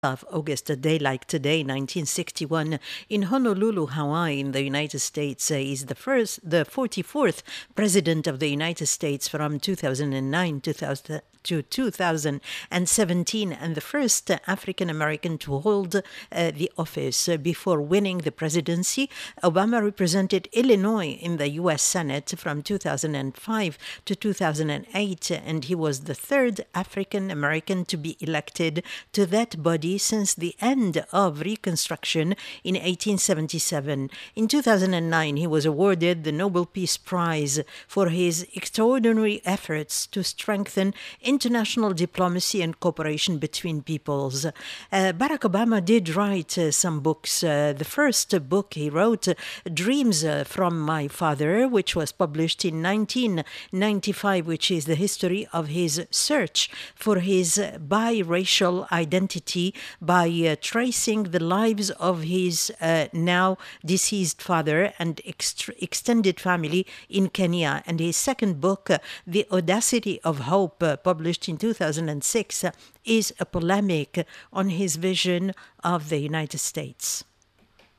of August, a day like today, 1961, in Honolulu, Hawaii, in the United States, is the 44th President of the United States from 2009 to 2017, and the first African American to hold the office. Before winning the presidency, Obama represented Illinois in the U.S. Senate from 2005 to 2008, and he was the third African American to be elected to that body since the end of Reconstruction in 1877. In 2009, he was awarded the Nobel Peace Prize for his extraordinary efforts to strengthen international diplomacy and cooperation between peoples. Barack Obama did write some books. The first book he wrote, Dreams from My Father, which was published in 1995, which is the history of his search for his biracial identity by tracing the lives of his now deceased father and extended family in Kenya. And his second book, The Audacity of Hope, published in 2006, is a polemic on his vision of the United States.